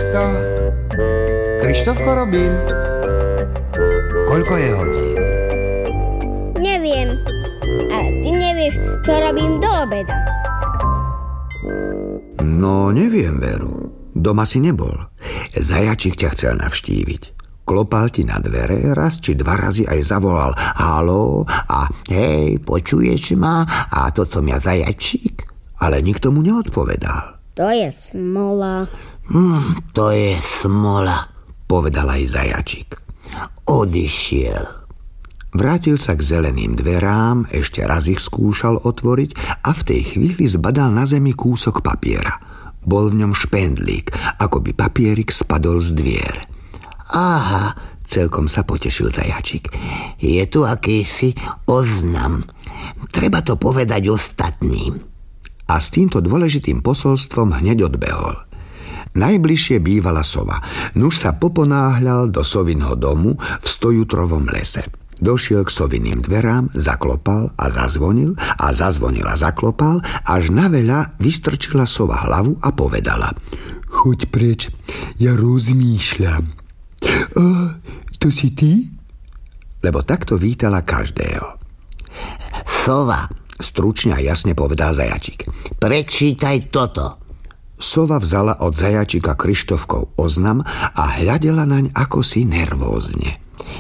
No, Krištofko Robin, koľko je hodín? Neviem. A ty nevieš, čo robím do obeda? No, neviem, Veru. Doma si nebol. Zajačík ťa chcel navštíviť. Klopal ti na dvere, raz či dva razy aj zavolal haló a hej, počuješ ma? A to som ja, Zajačík. Ale nikto mu neodpovedal. To je smola. To je smola, povedal aj Zajačík. Odišiel. Vrátil sa k zeleným dverám, ešte raz ich skúšal otvoriť a v tej chvíli zbadal na zemi kúsok papiera. Bol v ňom špendlík, ako by papierik spadol z dvier. Aha, celkom sa potešil Zajačík. Je tu akýsi oznam. Treba to povedať ostatným. A s týmto dôležitým posolstvom hneď odbehol. Najbližšie bývala sova. Nuž sa poponáhľal do sovinho domu v Stojutrovom lese. Došiel k soviným dverám, zaklopal a zazvonil a zazvonil a zaklopal, až naveľa vystrčila sova hlavu a povedala: Choď preč, ja rozmýšľam. To si ty? Lebo takto vítala každého. Sova, stručne a jasne povedal Zajačík, prečítaj toto. Sova vzala od Zajačíka Krištofkov oznam a hľadela naň akosi nervózne.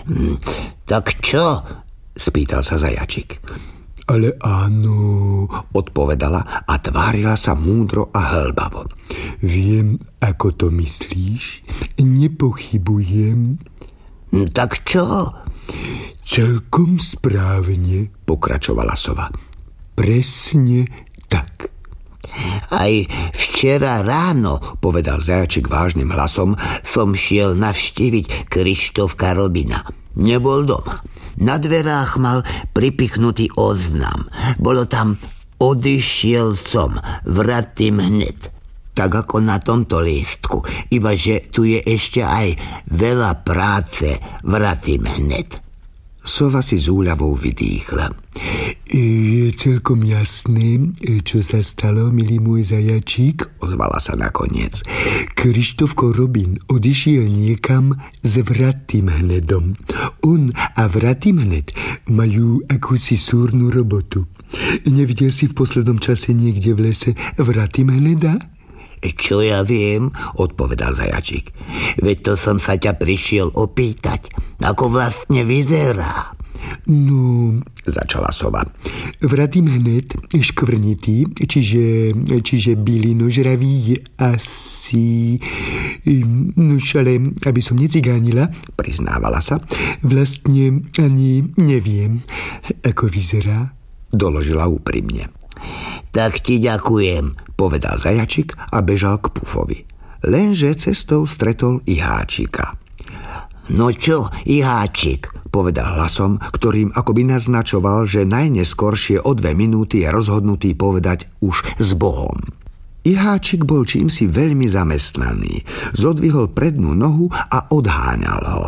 Tak čo? Spýtal sa Zajačík. Ale áno, odpovedala a tvárila sa múdro a hlbavo. Viem, ako to myslíš, nepochybujem. Tak čo? Celkom správne, pokračovala sova. Presne tak. Aj včera ráno, povedal Zajačík vážnym hlasom, som šiel navštíviť Krištofka Robina. Nebol doma. Na dverách mal pripichnutý oznam. Bolo tam: odišiel som, vratím hneď. Tak ako na tomto lístku, iba že tu je ešte aj veľa práce, vratím hneď. Sova si s úľavou vydýchla. Je celkom jasné, čo sa stalo, milý môj Zajačík, ozvala sa nakoniec. Krištofko Robin odišiel niekam s Vratým hnedom. On a Vratým hned majú akúsi súrnu robotu. Nevidel si v poslednom čase niekde v lese Vratým hneda? Čo ja viem, odpovedal Zajačík. Veď to som sa ťa prišiel opýtať, ako vlastne vyzerá. No, začala sova. Vratým hned škvrnitý, čiže bylinožravý je asi... Nož, ale aby som necigánila, priznávala sa, vlastne ani neviem, ako vyzerá. Doložila úprimne. Tak ti ďakujem, povedal Zajačík a bežal k Pufovi. Lenže cestou stretol Iháčika. No čo, Iháčik, povedal hlasom, ktorým akoby naznačoval, že najneskoršie o 2 minúty je rozhodnutý povedať už s Bohom. Iháčik bol čímsi veľmi zamestnaný. Zodvihol prednú nohu a odháňal ho.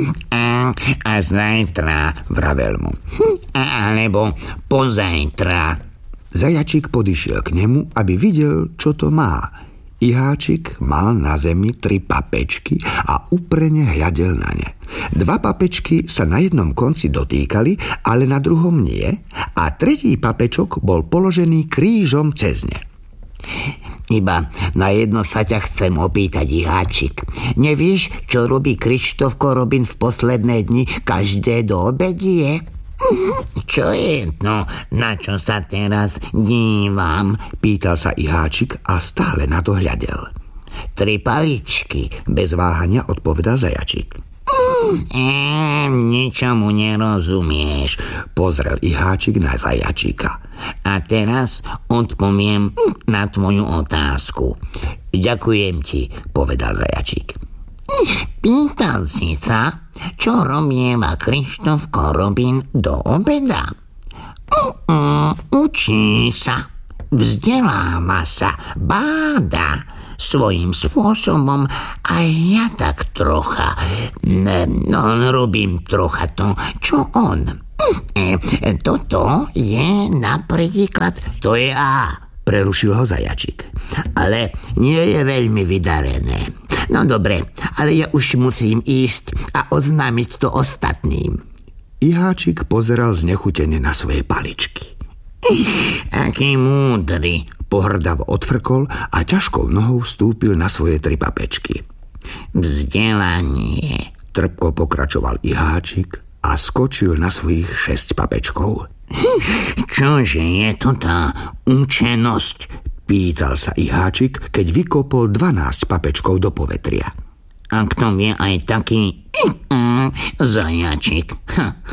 A zajtra, vravel mu. Alebo pozajtra. Zajačík podišiel k nemu, aby videl, čo to má. Iháčik mal na zemi 3 papečky a uprene hľadel na ne. 2 papečky sa na jednom konci dotýkali, ale na druhom nie, a 3. papečok bol položený krížom cez ne. Iba na jedno sa ťa chcem opýtať, Iháčik. Nevieš, čo robí Krištofko Robin v posledné dni každé do obedie? Čo je to, na čo sa teraz dívam? Pýtal sa Iháčik a stále na to hľadel. 3 paličky, bez váhania odpovedal Zajačík. Ničomu nerozumieš, pozrel Iháčik na Zajačíka. A teraz odpoviem na tvoju otázku. Ďakujem ti, povedal Zajačík. Pýtal si sa, čo robieva Krištofko Robin do obeda? Učí sa, vzdeláva sa, báda. Svojím spôsobom aj ja tak trocha. Robím trocha to, čo on. Toto je napríklad, to je A, prerušil ho Zajačík. Ale nie je veľmi vydarené. No dobre, ale ja už musím ísť a oznámiť to ostatným. Iháčik pozeral znechutene na svoje paličky. Aký múdry, pohrdavo odfrkol a ťažkou nohou vstúpil na svoje 3 papečky. Vzdelanie, trpko pokračoval Iháčik a skočil na svojich 6 papečkov. Čože je to tá učenosť? Pýtal sa Iháčik, keď vykopol 12 papečkov do povetria. A kto vie aj taký zajačik.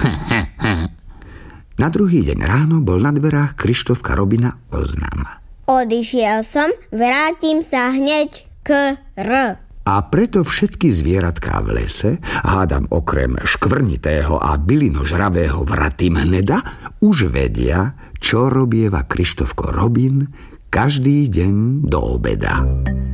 Na druhý deň ráno bol na dverách Krištofka Robina oznám. Odišiel som, vrátim sa hneď k R. A preto všetky zvieratká v lese, hádam okrem škvrnitého a bylinožravého Vratimhneda, už vedia, čo robieva Krištofko Robin každý deň do obeda.